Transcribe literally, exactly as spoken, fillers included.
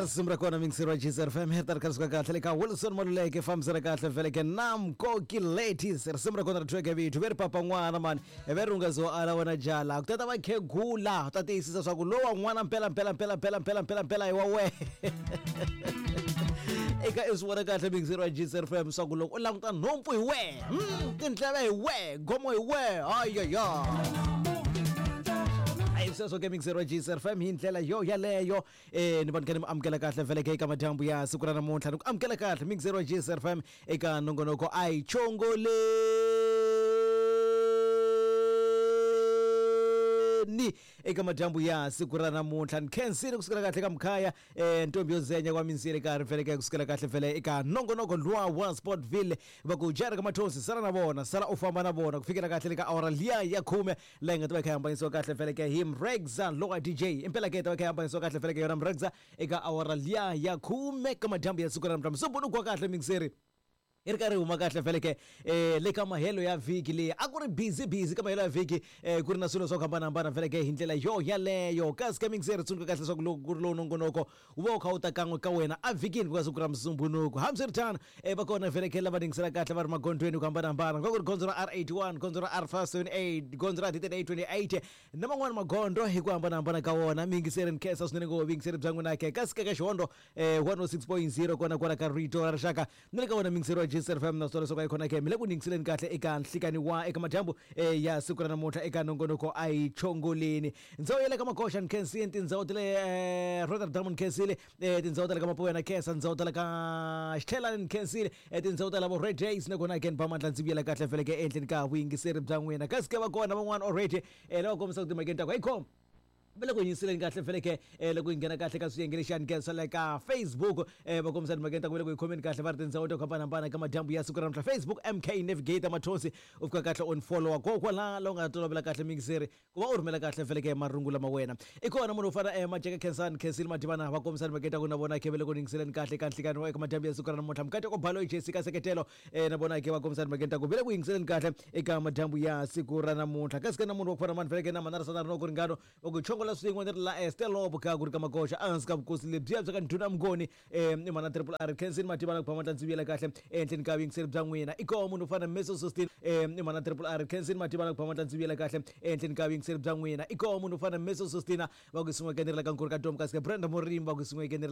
Simbra kona mingsirwa G F M hetar karswa kahle ka Wilson Moluleke famsira kahle vele ke nam koki ladies simbra kona tweke vitu veri papa n'wana man everunga zo ala wana jala kutata vakhegula tatisisa swa ku lowa n'wana mpela mpela mpela mpela mpela mpela mpela hi wa we eka iswona kahle mingsirwa G F M swa ku loko u languta nhompfu hi we tindleve hi we gomo hi we ayaya so gaming zero G S F M hindlela yo yaleyo eh nibanikani amkela kahle vele ke kamathambu ya siku ra namuntlha ni ku amkela kahle mix zero G S F M eka nongonoko ai chongole ni eka madhambu ya siku ra namuntlha ni khensini kusukela kahle ka mkhaya eh ntombi yozenya kwa minsiri ka vele ke kusukela kahle vele eka nongonoko lwa wa Sportville bakujara kama thonsi sala na bona sala ufamba na bona kufikira kahle ka awara liya ya khume la nga twa khamba iso kahle vele ke him Regza lo D J impela ke twa khamba iso kahle vele ke yona Regza eka awara liya ya khume kama madhambu ya siku ra namuntlha so bona kwa kahle minsiri iri kari huma kahle vele ke eh le kama helo ya viki le akuri busy busy kama helo ya viki eh kuri na swilo swo hambana hambana vele ke hindlela yo yaleyo kasi coming series tsunuka kahle swa ku kuri lo nongonoko uba ukha uta kan'we ka wena a vikini ku kura msumbunuko hamsiritana eh bakona vele ke lava dingisela kahle vari magondweni ku hambana hambana ku ri gonzo ra R eighty-one gonzo ra R five seventy-eight gonzo ra eight twenty-eight na man'wana magondo hi ku hambana hambana ka wona mingiseri nkesa swinene ngo vingiseri bya n'wina ke kasi ka xihondo eh one oh six point zero kona kona ka rito ra rixaka ni ka wona mingiseri G S F M na solo soka ikhona ke mile ku ningiseleni kahle eka nhlikani wa eka madhambu eh ya siku ra namuntlha eka nongonoko ai chongoleni ndzawo yele ka makosha nkhensi tindzawo tele eh Rotterdam nkhensi eh tindzawo tele ka mapoya na kesa ndzawo tele ka Stella nkhensi eh tindzawo tele vo Red Days na kona again pamandla ndziviyela kahle vele ke endleni ka wingiseri bya n'wina kasi ke va kona van'wana already eh loko komisa ku timakeni ta ku hey khom bele ku yingiseleni kahle vele ke eh loko ingena kahle ka swiyengele xa nghenisa le ka Facebook eh bakomisa magenta ku bele ku comment kahle va ri tindzawo to khambana hambana ka madhambu ya siku ra namuntlha Facebook M K Navigator Mathonsi ufika kahle on follow ko kwala lo nga tolovela kahle mingiseri ku va u rhumela kahle vele ke marungulo ma wena ikona munhu ufana eh Majeka Khensani Khensini Madibana bakomisa magenta ku na bona ke bele ku yingiseleni kahle ka nhlikani wa eka madhambu ya siku ra namuntlha mkate ko bhalo Jessica seketelo eh na bona ke bakomisa magenta ku bele ku yingiseleni kahle eka madhambu ya siku ra namuntlha kasi kana munhu wakufana mani vele ke na manara sana no ku ringano ukuchongola swin'we la Estelo buka ku ri ka makosha anska bukosi lebyi bya ka nduna mngoni eh imana triple R Khensini Madibana ku phamata ndziviyela kahle endleni ka vingiseri bya n'wina iko munhu ufana Meso sixteen eh imana triple R Khensini Madibana ku phamata ndziviyela kahle endleni ka vingiseri bya n'wina iko munhu ufana Meso sixteen va ku sungwa kenela ka nkuru ka Tom kasi Brenda Morimba ku sungwa kenela